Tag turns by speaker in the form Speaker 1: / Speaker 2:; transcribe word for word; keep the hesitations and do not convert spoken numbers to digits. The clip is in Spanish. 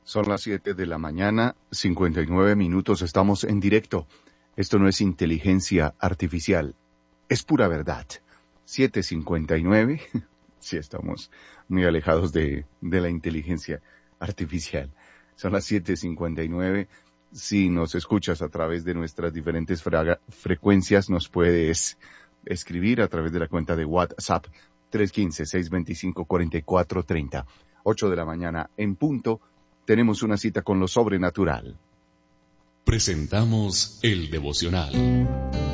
Speaker 1: Son las siete de la mañana, cincuenta y nueve minutos, estamos en directo. Esto no es inteligencia artificial, es pura verdad. siete cincuenta y nueve, sí estamos muy alejados de, de la inteligencia artificial. Son las siete cincuenta y nueve, si nos escuchas a través de nuestras diferentes fraga, frecuencias, nos puedes escribir a través de la cuenta de WhatsApp tres uno cinco, seis dos cinco, cuatro cuatro tres cero. ocho de la mañana en punto. Tenemos una cita con lo sobrenatural.
Speaker 2: Presentamos el devocional.